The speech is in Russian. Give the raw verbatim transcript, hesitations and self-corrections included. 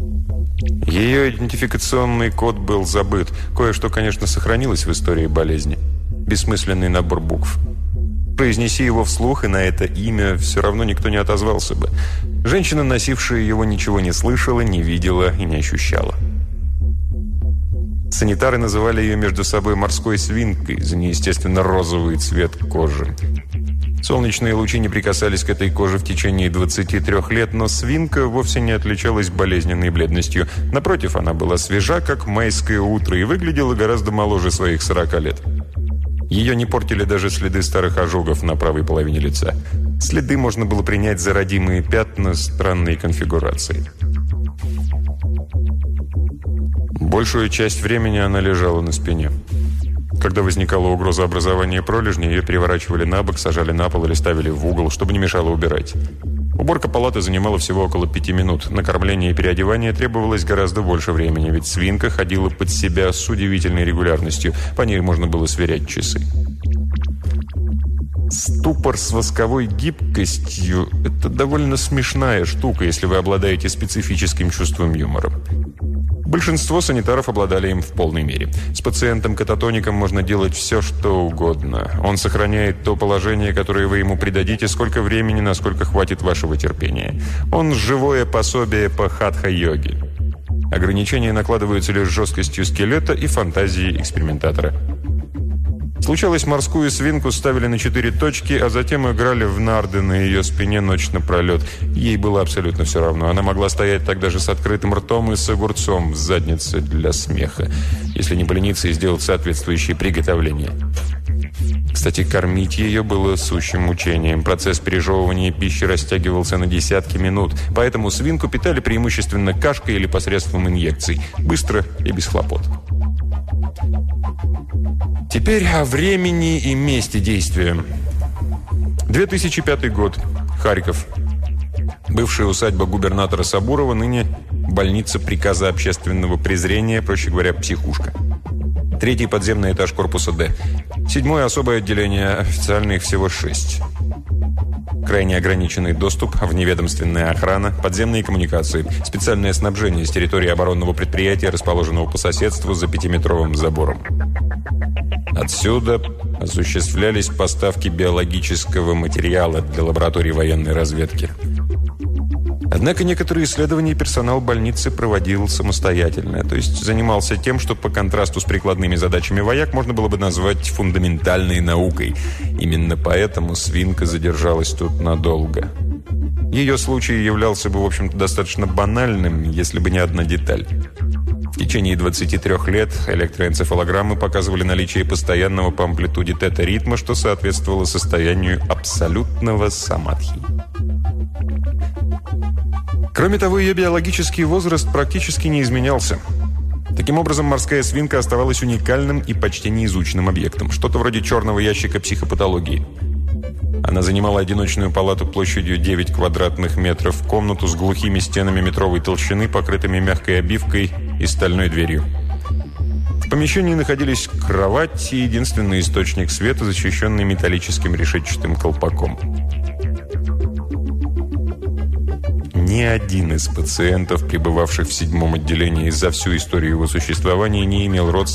Ее идентификационный код был забыт. Кое-что, конечно, сохранилось в истории болезни. Бессмысленный набор букв. Произнеси его вслух, и на это имя все равно никто не отозвался бы. Женщина, носившая его, ничего не слышала, не видела и не ощущала. Санитары называли ее между собой морской свинкой за неестественно розовый цвет кожи. Солнечные лучи не прикасались к этой коже в течение двадцати трёх лет, но свинка вовсе не отличалась болезненной бледностью. Напротив, она была свежа, как майское утро, и выглядела гораздо моложе своих сорока лет. Ее не портили даже следы старых ожогов на правой половине лица. Следы можно было принять за родимые пятна странной конфигурации. Большую часть времени она лежала на спине. Когда возникала угроза образования пролежней, ее переворачивали на бок, сажали на пол или ставили в угол, чтобы не мешало убирать. Уборка палаты занимала всего около пяти минут. На кормление и переодевание требовалось гораздо больше времени, ведь свинка ходила под себя с удивительной регулярностью. По ней можно было сверять часы. Ступор с восковой гибкостью – это довольно смешная штука, если вы обладаете специфическим чувством юмора. Большинство санитаров обладали им в полной мере. С пациентом-кататоником можно делать все, что угодно. Он сохраняет то положение, которое вы ему придадите, сколько времени, насколько хватит вашего терпения. Он живое пособие по хатха-йоге. Ограничения накладываются лишь жесткостью скелета и фантазией экспериментатора. Случалось, морскую свинку ставили на четыре точки, а затем играли в нарды на ее спине ночь напролет. Ей было абсолютно все равно. Она могла стоять так даже с открытым ртом и с огурцом в заднице для смеха, если не полениться и сделать соответствующие приготовления. Кстати, кормить ее было сущим мучением. Процесс пережевывания пищи растягивался на десятки минут, поэтому свинку питали преимущественно кашкой или посредством инъекций. Быстро и без хлопот. Теперь о времени и месте действия. две тысячи пятый год. Харьков. Бывшая усадьба губернатора Сабурова, ныне больница приказа общественного презрения, проще говоря, психушка. Третий подземный этаж корпуса «Д». Седьмое особое отделение, официально их всего шесть. Крайне ограниченный доступ, вневедомственная охрана, подземные коммуникации, специальное снабжение с территории оборонного предприятия, расположенного по соседству за пятиметровым забором. Отсюда осуществлялись поставки биологического материала для лабораторий военной разведки. Однако некоторые исследования персонал больницы проводил самостоятельно, то есть занимался тем, что по контрасту с прикладными задачами вояк можно было бы назвать фундаментальной наукой. Именно поэтому свинка задержалась тут надолго. Ее случай являлся бы, в общем-то, достаточно банальным, если бы не одна деталь. В течение двадцати трёх лет электроэнцефалограммы показывали наличие постоянного по амплитуде тета-ритма, что соответствовало состоянию абсолютного самадхи. Кроме того, ее биологический возраст практически не изменялся. Таким образом, морская свинка оставалась уникальным и почти неизученным объектом, что-то вроде черного ящика психопатологии. Она занимала одиночную палату площадью девять квадратных метров, комнату с глухими стенами метровой толщины, покрытыми мягкой обивкой и стальной дверью. В помещении находились кровать и единственный источник света, защищенный металлическим решетчатым колпаком. Ни один из пациентов, пребывавших в седьмом отделении за всю историю его существования, не имел родственников,